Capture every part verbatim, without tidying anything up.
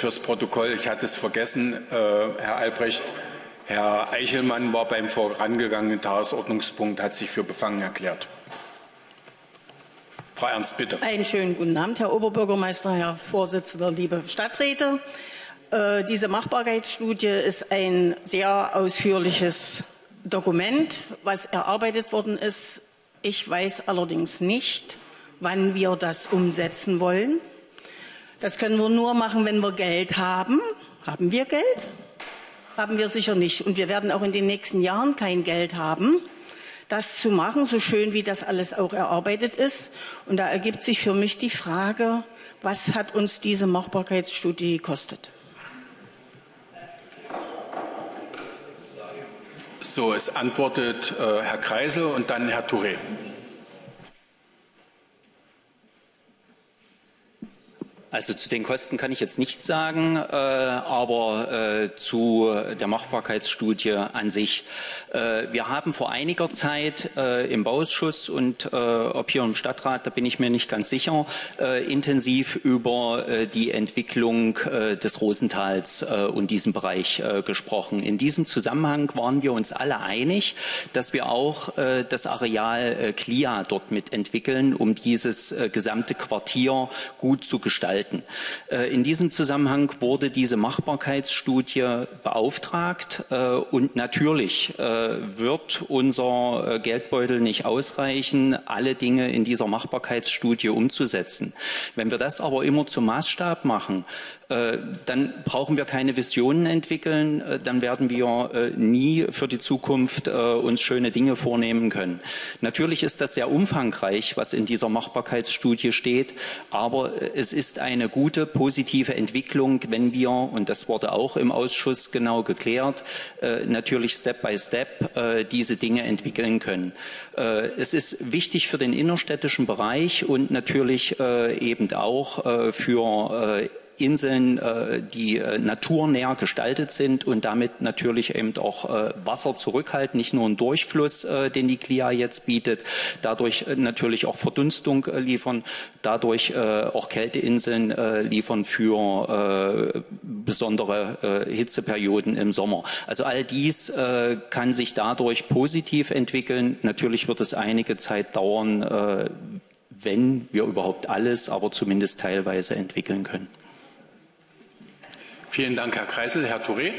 fürs Protokoll, ich hatte es vergessen, äh, Herr Albrecht, Herr Eichelmann war beim vorangegangenen Tagesordnungspunkt, hat sich für befangen erklärt. Frau Ernst, bitte. Einen schönen guten Abend, Herr Oberbürgermeister, Herr Vorsitzender, liebe Stadträte. Äh, diese Machbarkeitsstudie ist ein sehr ausführliches Dokument, was erarbeitet worden ist. Ich weiß allerdings nicht, wann wir das umsetzen wollen. Das können wir nur machen, wenn wir Geld haben. Haben wir Geld? Haben wir sicher nicht. Und wir werden auch in den nächsten Jahren kein Geld haben, das zu machen, so schön wie das alles auch erarbeitet ist. Und da ergibt sich für mich die Frage, was hat uns diese Machbarkeitsstudie gekostet? So, es antwortet äh, Herr Kreisel und dann Herr Touré. Also zu den Kosten kann ich jetzt nichts sagen, äh, aber äh, zu der Machbarkeitsstudie an sich. Äh, wir haben vor einiger Zeit äh, im Bauausschuss und äh, ob hier im Stadtrat, da bin ich mir nicht ganz sicher, äh, intensiv über äh, die Entwicklung äh, des Rosentals äh, und diesem Bereich äh, gesprochen. In diesem Zusammenhang waren wir uns alle einig, dass wir auch äh, das Areal äh, Clia dort mitentwickeln, um dieses äh, gesamte Quartier gut zu gestalten. In diesem Zusammenhang wurde diese Machbarkeitsstudie beauftragt und natürlich wird unser Geldbeutel nicht ausreichen, alle Dinge in dieser Machbarkeitsstudie umzusetzen. Wenn wir das aber immer zum Maßstab machen, dann brauchen wir keine Visionen entwickeln, dann werden wir nie für die Zukunft uns schöne Dinge vornehmen können. Natürlich ist das sehr umfangreich, was in dieser Machbarkeitsstudie steht, aber es ist eine gute, positive Entwicklung, wenn wir, und das wurde auch im Ausschuss genau geklärt, natürlich Step by Step diese Dinge entwickeln können. Es ist wichtig für den innerstädtischen Bereich und natürlich eben auch für Inseln, die naturnäher gestaltet sind und damit natürlich eben auch Wasser zurückhalten, nicht nur einen Durchfluss, den die Clia jetzt bietet, dadurch natürlich auch Verdunstung liefern, dadurch auch Kälteinseln liefern für besondere Hitzeperioden im Sommer. Also all dies kann sich dadurch positiv entwickeln. Natürlich wird es einige Zeit dauern, wenn wir überhaupt alles, aber zumindest teilweise entwickeln können. Vielen Dank, Herr Kreisel. Herr Touré.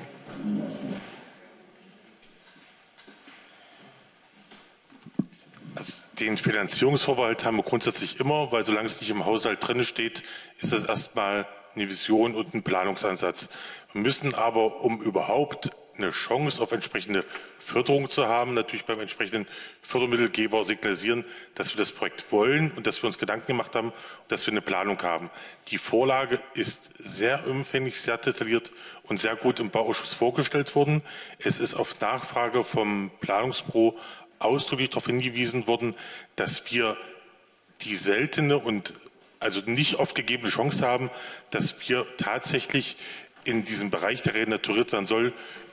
Also den Finanzierungsvorbehalt haben wir grundsätzlich immer, weil solange es nicht im Haushalt drin steht, ist das erstmal eine Vision und ein Planungsansatz. Wir müssen aber, um überhaupt eine Chance auf entsprechende Förderung zu haben, natürlich beim entsprechenden Fördermittelgeber signalisieren, dass wir das Projekt wollen und dass wir uns Gedanken gemacht haben und dass wir eine Planung haben. Die Vorlage ist sehr umfänglich, sehr detailliert und sehr gut im Bauausschuss vorgestellt worden. Es ist auf Nachfrage vom Planungsbüro ausdrücklich darauf hingewiesen worden, dass wir die seltene und also nicht oft gegebene Chance haben, dass wir tatsächlich in diesem Bereich, der renaturiert werden soll,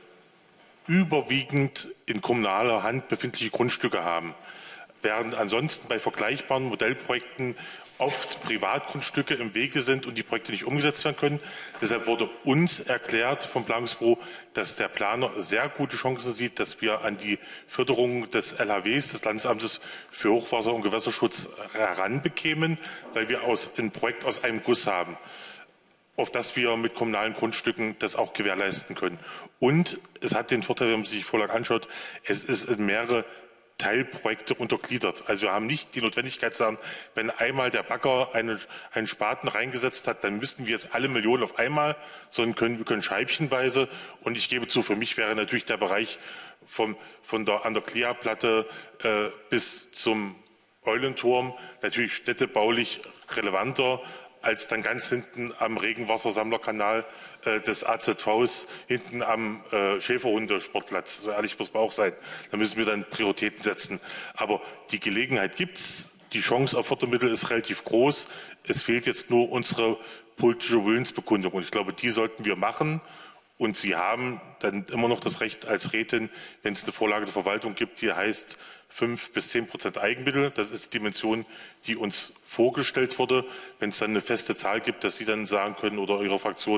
überwiegend in kommunaler Hand befindliche Grundstücke haben. Während ansonsten bei vergleichbaren Modellprojekten oft Privatgrundstücke im Wege sind und die Projekte nicht umgesetzt werden können. Deshalb wurde uns erklärt vom Planungsbüro, dass der Planer sehr gute Chancen sieht, dass wir an die Förderung des L H Ws, des Landesamtes für Hochwasser- und Gewässerschutz, heranbekämen, weil wir aus, ein Projekt aus einem Guss haben, auf das wir mit kommunalen Grundstücken das auch gewährleisten können. Und es hat den Vorteil, wenn man sich die Vorlage anschaut, es ist in mehrere Teilprojekte untergliedert. Also wir haben nicht die Notwendigkeit zu sagen, wenn einmal der Bagger einen, einen Spaten reingesetzt hat, dann müssten wir jetzt alle Millionen auf einmal, sondern können, wir können scheibchenweise. Und ich gebe zu, für mich wäre natürlich der Bereich vom, von der, an der Clia-Platte äh, bis zum Eulenturm natürlich städtebaulich relevanter, als dann ganz hinten am Regenwassersammlerkanal äh, des A Z Vs, hinten am äh, Schäferhundesportplatz. So ehrlich muss man auch sein. Da müssen wir dann Prioritäten setzen. Aber die Gelegenheit gibt's. Die Chance auf Fördermittel ist relativ groß. Es fehlt jetzt nur unsere politische Willensbekundung. Und ich glaube, die sollten wir machen. Und Sie haben dann immer noch das Recht als Rätin, wenn es eine Vorlage der Verwaltung gibt, die heißt fünf bis zehn Prozent Eigenmittel. Das ist die Dimension, die uns vorgestellt wurde. Wenn es dann eine feste Zahl gibt, dass Sie dann sagen können oder Ihre Fraktion,